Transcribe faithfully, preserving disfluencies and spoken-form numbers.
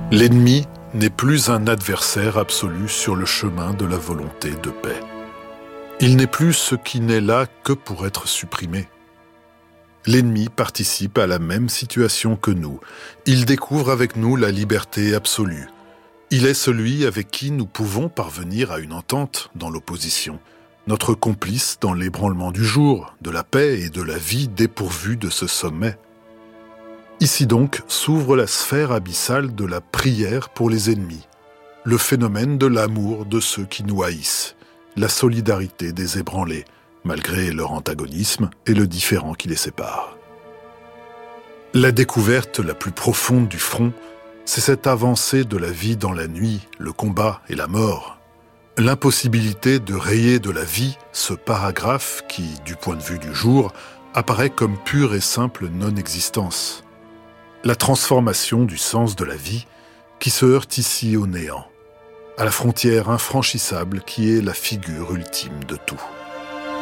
L'ennemi n'est plus un adversaire absolu sur le chemin de la volonté de paix. Il n'est plus ce qui n'est là que pour être supprimé. L'ennemi participe à la même situation que nous. Il découvre avec nous la liberté absolue. Il est celui avec qui nous pouvons parvenir à une entente dans l'opposition, notre complice dans l'ébranlement du jour, de la paix et de la vie dépourvue de ce sommet. Ici donc s'ouvre la sphère abyssale de la prière pour les ennemis, le phénomène de l'amour de ceux qui nous haïssent, la solidarité des ébranlés, malgré leur antagonisme et le différend qui les sépare. La découverte la plus profonde du front, c'est cette avancée de la vie dans la nuit, le combat et la mort. L'impossibilité de rayer de la vie ce paragraphe qui, du point de vue du jour, apparaît comme pure et simple non-existence. La transformation du sens de la vie qui se heurte ici au néant, à la frontière infranchissable qui est la figure ultime de tout.